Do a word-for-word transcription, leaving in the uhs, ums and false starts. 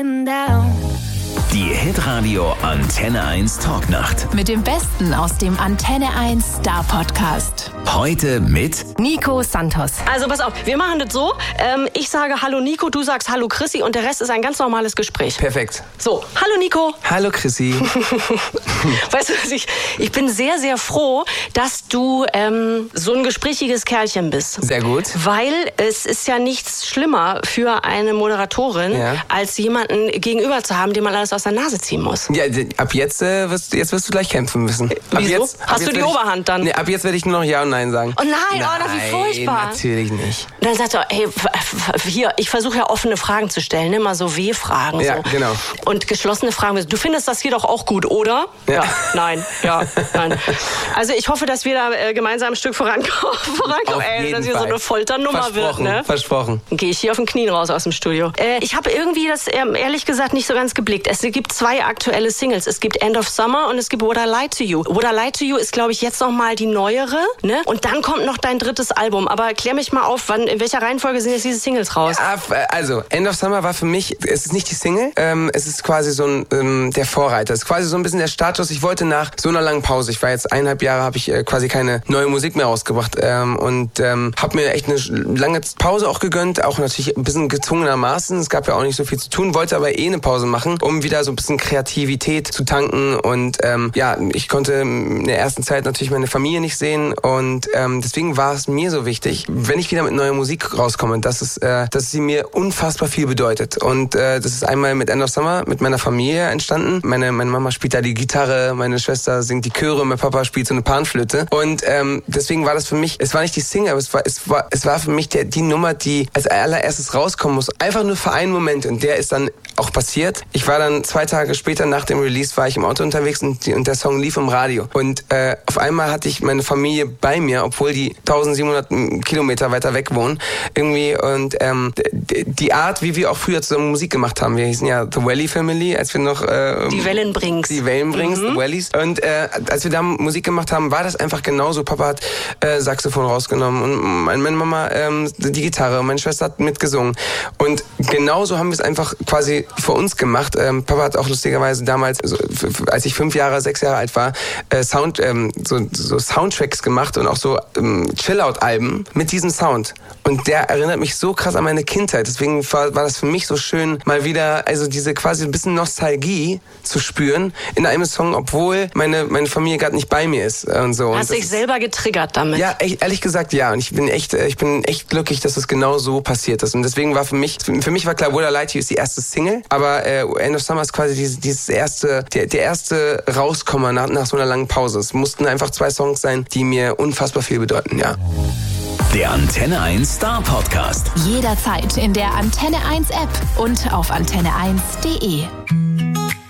Die Hitradio Antenne eins Talknacht. Mit dem Besten aus dem Antenne eins Star Podcast. Heute mit Nico Santos. Also pass auf, wir machen das so. Ähm, ich sage Hallo Nico, du sagst Hallo Chrissy und der Rest ist ein ganz normales Gespräch. Perfekt. So, hallo Nico. Hallo Chrissy. Weißt du, ich, ich bin sehr, sehr froh, dass du ähm, so ein gesprächiges Kerlchen bist. Sehr gut. Weil es ist ja nichts schlimmer für eine Moderatorin, ja. als jemanden gegenüber zu haben, dem man alles aus der Nase ziehen muss. Ja, ab jetzt, äh, wirst, jetzt wirst du gleich kämpfen müssen. Ab Wieso? Jetzt, ab Hast jetzt du die ich, Oberhand dann? Nee, ab jetzt werde ich nur noch Ja und Nein sagen. Oh nein, nein oh, das ist furchtbar. Nein, natürlich nicht. Und dann sagt er, hey, hier, ich versuche ja offene Fragen zu stellen, ne? Mal so W-Fragen. Ja, so. genau. Und geschlossene Fragen. Du findest das hier doch auch gut, oder? Ja. ja nein, ja, nein. Also ich hoffe, dass wir da äh, gemeinsam ein Stück vorankommen. vorankommen. Auf Ey, jeden dass hier Fall. so eine Folternummer wird. Ne? Versprochen. Dann gehe ich hier auf den Knien raus aus dem Studio. Äh, ich habe irgendwie das ähm, ehrlich gesagt nicht so ganz geblickt. Es gibt zwei aktuelle Singles. Es gibt End of Summer und es gibt Would I Lie to You. Would I Lie to You ist, glaube ich, jetzt noch mal die neuere. Ne? Und dann kommt noch dein drittes Album. Aber klär mich mal auf, wann, in welcher Reihenfolge sind jetzt diese Singles raus? Ja, also, End of Summer war für mich, es ist nicht die Single, ähm, es ist quasi so ein, ähm, der Vorreiter. Es ist quasi so ein bisschen der Status. Ich wollte nach so einer langen Pause, ich war jetzt eineinhalb Jahre, habe ich äh, quasi keine neue Musik mehr rausgebracht ähm, und ähm, habe mir echt eine lange Pause auch gegönnt, auch natürlich ein bisschen gezwungenermaßen. Es gab ja auch nicht so viel zu tun, wollte aber eh eine Pause machen, um wieder so ein bisschen Kreativität zu tanken und ähm, ja, ich konnte in der ersten Zeit natürlich meine Familie nicht sehen und ähm, deswegen war es mir so wichtig, wenn ich wieder mit neuer Musik rauskomme, dass es, äh, dass sie mir unfassbar viel bedeutet und äh, das ist einmal mit End of Summer mit meiner Familie entstanden. Meine, meine Mama spielt da die Gitarre, meine Schwester singt die Chöre, mein Papa spielt so eine Panflöte und ähm, deswegen war das für mich, es war nicht die Single, aber es war, es war, es war für mich der, die Nummer, die als allererstes rauskommen muss, einfach nur für einen Moment und der ist dann auch passiert. Ich war dann zwei Tage später nach dem Release war ich im Auto unterwegs und, die, und der Song lief im Radio und äh, auf einmal hatte ich meine Familie bei mir, obwohl die eintausendsiebenhundert Kilometer weiter weg wohnen irgendwie und ähm, die Art, wie wir auch früher zusammen Musik gemacht haben, wir hießen ja The Valley Family, als wir noch äh, die Wellenbrings. Die Wellenbrings, mhm. The Valleys und äh, als wir da Musik gemacht haben, war das einfach genauso. Papa hat äh, Saxophon rausgenommen und meine Mama ähm, die Gitarre, meine Schwester hat mitgesungen und genauso haben wir es einfach quasi für uns gemacht. Ähm, Papa hat auch lustigerweise damals, also, als ich fünf Jahre, sechs Jahre alt war, äh, Sound, ähm, so, so Soundtracks gemacht und auch so ähm, Chill-Out-Alben mit diesem Sound. Und der erinnert mich so krass an meine Kindheit. Deswegen war, war das für mich so schön, mal wieder, also diese quasi ein bisschen Nostalgie zu spüren in einem Song, obwohl meine, meine Familie gerade nicht bei mir ist und so. Hast dich selber getriggert damit? Ja, echt, ehrlich gesagt, ja. Und ich bin echt, ich bin echt glücklich, dass es genau so passiert ist. Und deswegen war für mich, für mich war klar, Would I Lie to You ist die erste Single, aber äh, End of Summer ist quasi dieses, dieses erste, der, der erste Rauskommer nach, nach so einer langen Pause. Es mussten einfach zwei Songs sein, die mir unfassbar viel bedeuten, ja. Der Antenne eins Star Podcast. Jederzeit in der Antenne eins App und auf antenne eins punkt de.